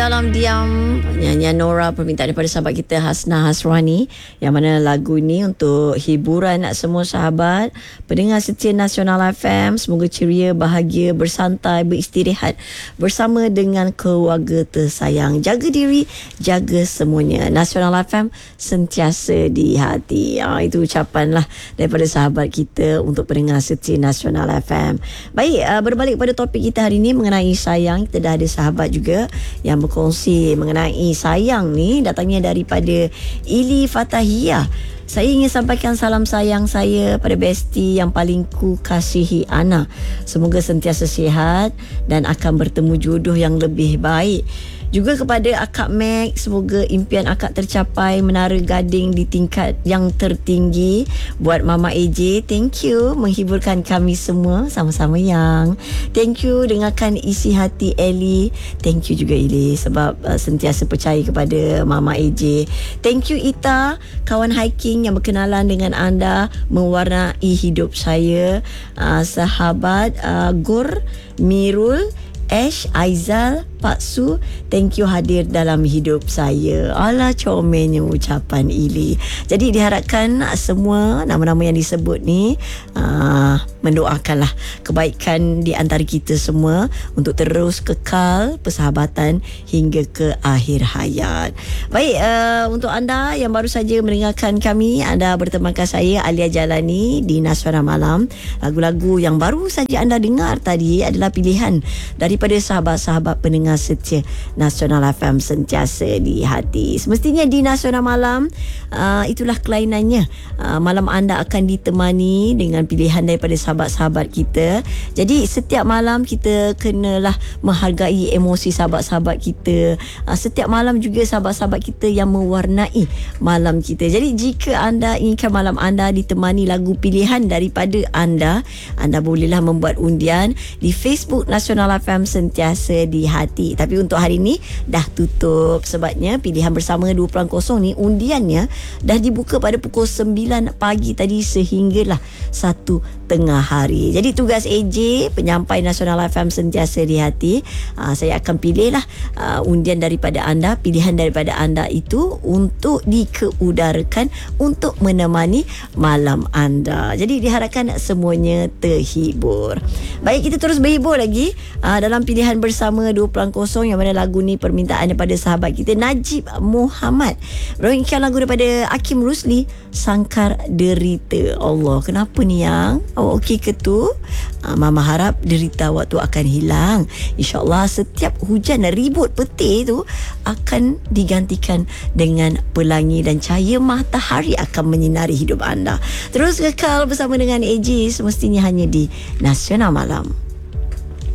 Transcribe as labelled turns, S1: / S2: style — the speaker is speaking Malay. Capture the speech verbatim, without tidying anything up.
S1: Dalam Diam, nyanyian Nora, permintaan daripada sahabat kita Hasna Hasrani, yang mana lagu ni untuk hiburan nak semua sahabat pendengar setia Nasional F M. Semoga ceria, bahagia, bersantai, beristirahat bersama dengan keluarga tersayang. Jaga diri, jaga semuanya. Nasional F M sentiasa di hati. Ha, itu ucapan lah daripada sahabat kita untuk pendengar setia Nasional F M. Baik, uh, berbalik pada topik kita hari ini mengenai sayang. Kita dah ada sahabat juga yang berkongsi mengenai sayang ni, datangnya daripada Ili Fatahiyah. Saya ingin sampaikan salam sayang saya pada bestie yang paling ku kasihi, Ana. Semoga sentiasa sihat dan akan bertemu jodoh yang lebih baik. Juga kepada Akak Mac, semoga impian akak tercapai, menara gading di tingkat yang tertinggi. Buat Mama A J, thank you menghiburkan kami semua sama-sama yang. Thank you dengarkan isi hati Ellie. Thank you juga Ili sebab uh, sentiasa percaya kepada Mama A J. Thank you Ita, kawan hiking yang berkenalan dengan anda, mewarnai hidup saya. Uh, sahabat uh, Gur, Mirul, Ash, Aizal, Pak Su, thank you hadir dalam hidup saya. Alah, comelnya ucapan Ili. Jadi diharapkan semua nama-nama yang disebut ni uh, mendoakanlah kebaikan di antara kita semua untuk terus kekal persahabatan hingga ke akhir hayat. Baik, uh, untuk anda yang baru saja mendengarkan kami, anda bertemankan saya Alia Jalani di Nasional Malam. Lagu-lagu yang baru saja anda dengar tadi adalah pilihan daripada sahabat-sahabat pendengar setia Nasional F M sentiasa di hati. Semestinya di Nasional Malam, uh, itulah kelainannya. Uh, malam anda akan ditemani dengan pilihan daripada sahabat-sahabat kita. Jadi setiap malam kita kenalah menghargai emosi sahabat-sahabat kita. Uh, setiap malam juga sahabat-sahabat kita yang mewarnai malam kita. Jadi jika anda inginkan malam anda ditemani lagu pilihan daripada anda, anda bolehlah membuat undian di Facebook Nasional F M sentiasa di hati. Tapi untuk hari ni dah tutup sebabnya pilihan bersama dua kosong ni undiannya dah dibuka pada pukul sembilan pagi tadi sehinggalah satu tengah hari. Jadi tugas A J, penyampai Nasional F M sentiasa di hati, uh, saya akan pilihlah uh, undian daripada anda, pilihan daripada anda itu untuk dikeudarakan untuk menemani malam anda. Jadi diharapkan semuanya terhibur. Baik, kita terus berhibur lagi uh, dalam pilihan bersama dua kosong, yang mana lagu ni permintaan daripada sahabat kita Najib Muhammad. Berikan lagu daripada Hakim Rusli, Sangkar Derita. Allah, kenapa ni yang? Oh, okey ke tu? Uh, Mama harap derita awak tu akan hilang. InsyaAllah setiap hujan dan ribut petir tu akan digantikan dengan pelangi dan cahaya matahari akan menyinari hidup anda. Terus kekal bersama dengan A J semestinya hanya di Nasional Malam.